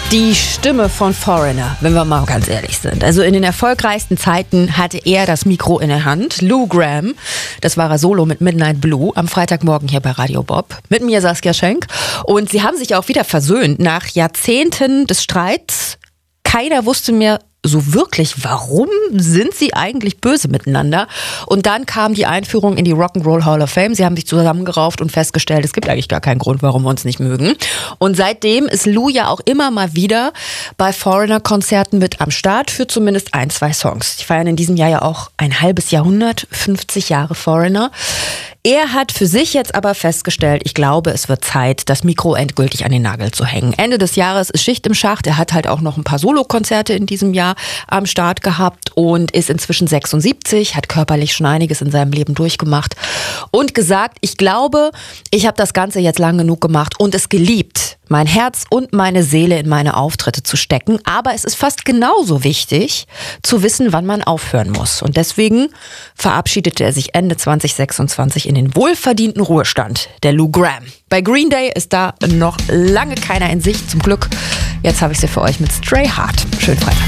Die Stimme von Foreigner, wenn wir mal ganz ehrlich sind. Also in den erfolgreichsten Zeiten hatte er das Mikro in der Hand. Lou Gramm, das war er solo mit Midnight Blue am Freitagmorgen hier bei Radio Bob. Mit mir Saskia Schenk. Und sie haben sich auch wieder versöhnt nach Jahrzehnten des Streits. Keiner wusste mehr so wirklich, warum sind sie eigentlich böse miteinander? Und dann kam die Einführung in die Rock'n'Roll Hall of Fame. Sie haben sich zusammengerauft und festgestellt, es gibt eigentlich gar keinen Grund, warum wir uns nicht mögen. Und seitdem ist Lou ja auch immer mal wieder bei Foreigner-Konzerten mit am Start für zumindest 1, 2 Songs. Die feiern in diesem Jahr ja auch ein halbes Jahrhundert, 50 Jahre Foreigner. Er hat für sich jetzt aber festgestellt, ich glaube, es wird Zeit, das Mikro endgültig an den Nagel zu hängen. Ende des Jahres ist Schicht im Schacht. Er hat halt auch noch ein paar Solokonzerte in diesem Jahr am Start gehabt und ist inzwischen 76, hat körperlich schon einiges in seinem Leben durchgemacht und gesagt, ich glaube, ich habe das Ganze jetzt lang genug gemacht und es geliebt, mein Herz und meine Seele in meine Auftritte zu stecken. Aber es ist fast genauso wichtig, zu wissen, wann man aufhören muss. Und deswegen verabschiedete er sich Ende 2026 in den wohlverdienten Ruhestand, der Lou Gramm. Bei Green Day ist da noch lange keiner in Sicht, zum Glück. Jetzt habe ich sie für euch mit Stray Heart. Schönen Freitag.